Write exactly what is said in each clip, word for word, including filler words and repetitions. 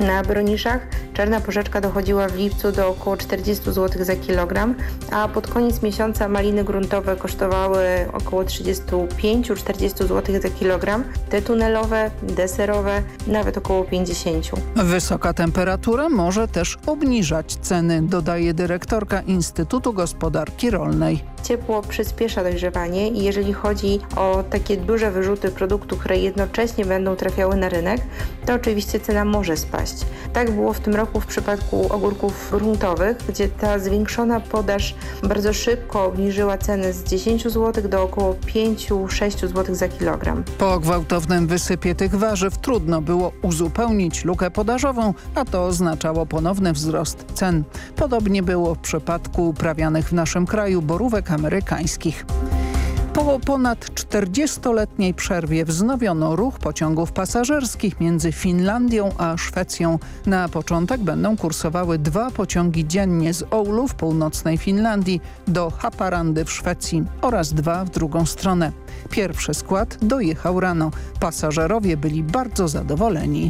Na broniszach czarna porzeczka dochodziła w lipcu do około czterdzieści złotych za kilogram, a pod koniec miesiąca maliny gruntowe kosztowały około trzydzieści pięć do czterdziestu złotych za kilogram, te tunelowe, deserowe nawet około pięćdziesiąt. Wysoka temperatura może też obniżać ceny, dodaje dyrektorka Instytutu Gospodarki Rolnej. Ciepło przyspiesza dojrzewanie i jeżeli chodzi o takie duże wyrzuty produktów, które jednocześnie będą trafiały na rynek, to oczywiście cena może spaść. Tak było w tym roku w przypadku ogórków gruntowych, gdzie ta zwiększona podaż bardzo szybko obniżyła ceny z dziesięciu złotych do około pięciu do sześciu złotych za kilogram. Po gwałtownym wysypie tych warzyw trudno było uzupełnić lukę podażową, a to oznaczało ponowny wzrost cen. Podobnie było w przypadku uprawianych w naszym kraju borówek amerykańskich. Po ponad czterdziestoletniej przerwie wznowiono ruch pociągów pasażerskich między Finlandią a Szwecją. Na początek będą kursowały dwa pociągi dziennie z Oulu w północnej Finlandii do Haparandy w Szwecji oraz dwa w drugą stronę. Pierwszy skład dojechał rano. Pasażerowie byli bardzo zadowoleni.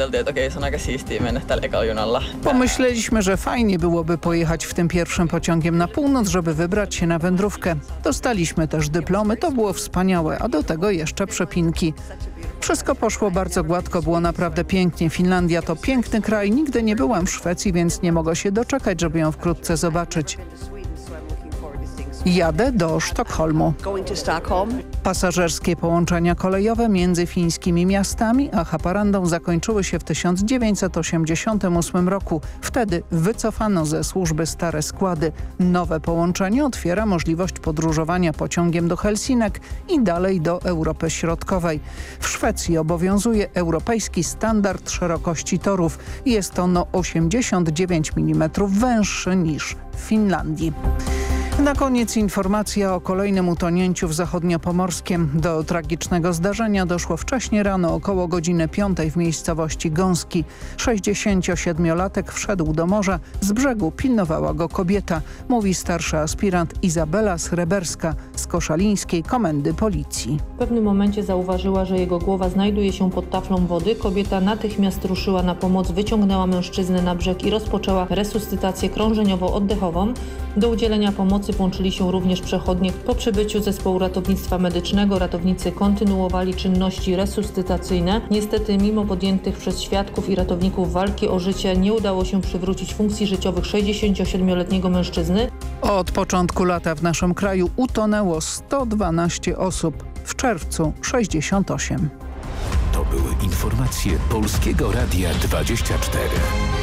Pomyśleliśmy, że fajnie byłoby pojechać w tym pierwszym pociągiem na północ, żeby wybrać się na wędrówkę. Dostaliśmy też dyplomy, to było wspaniałe, a do tego jeszcze przepinki. Wszystko poszło bardzo gładko, było naprawdę pięknie. Finlandia to piękny kraj, nigdy nie byłam w Szwecji, więc nie mogę się doczekać, żeby ją wkrótce zobaczyć. Jadę do Sztokholmu. Pasażerskie połączenia kolejowe między fińskimi miastami a Haparandą zakończyły się w tysiąc dziewięćset osiemdziesiątym ósmym roku. Wtedy wycofano ze służby stare składy. Nowe połączenie otwiera możliwość podróżowania pociągiem do Helsinek i dalej do Europy Środkowej. W Szwecji obowiązuje europejski standard szerokości torów. Jest on o osiemdziesiąt dziewięć milimetrów węższy niż w Finlandii. Na koniec informacja o kolejnym utonięciu w Zachodniopomorskiem. Do tragicznego zdarzenia doszło wcześnie rano około godziny piątej w miejscowości Gąski. sześćdziesięciosiedmiolatek wszedł do morza, z brzegu pilnowała go kobieta, mówi starszy aspirant Izabela Sreberska z Koszalińskiej Komendy Policji. W pewnym momencie zauważyła, że jego głowa znajduje się pod taflą wody. Kobieta natychmiast ruszyła na pomoc, wyciągnęła mężczyznę na brzeg i rozpoczęła resuscytację krążeniowo-oddechową. Do udzielenia pomocy włączyli się również przechodnie. Po przybyciu zespołu ratownictwa medycznego ratownicy kontynuowali czynności resuscytacyjne. Niestety mimo podjętych przez świadków i ratowników walki o życie nie udało się przywrócić funkcji życiowych sześćdziesięciosiedmioletniego mężczyzny. Od początku lata w naszym kraju utonęło sto dwanaście osób, w czerwcu sześćdziesiąt osiem. To były informacje Polskiego Radia dwadzieścia cztery.